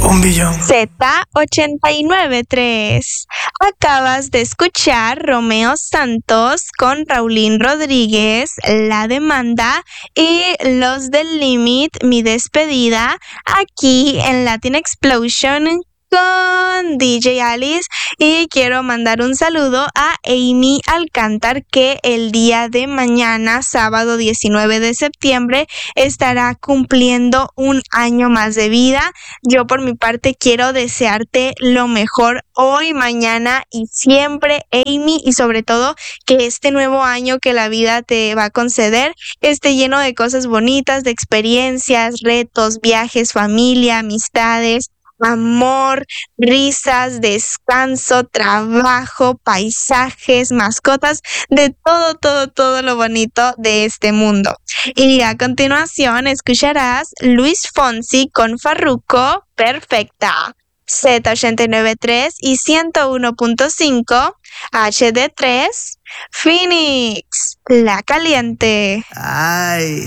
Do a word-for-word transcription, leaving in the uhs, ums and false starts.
Un billón. Z ochenta y nueve tres. Acabas de escuchar Romeo Santos con Raulín Rodríguez, La Demanda, y Los del Límit, Mi Despedida, aquí en Latin Explosion con D J Alice. Y quiero mandar un saludo a Amy Alcántar, que el día de mañana, sábado diecinueve de septiembre, estará cumpliendo un año más de vida. Yo por mi parte quiero desearte lo mejor hoy, mañana y siempre, Amy, y sobre todo que este nuevo año que la vida te va a conceder esté lleno de cosas bonitas, de experiencias, retos, viajes, familia, amistades, amor, risas, descanso, trabajo, paisajes, mascotas, de todo, todo, todo lo bonito de este mundo. Y a continuación escucharás Luis Fonsi con Farruko, Perfecta. Z ochenta y nueve tres y ciento uno punto cinco, H D tres, Phoenix, La Caliente. Ay.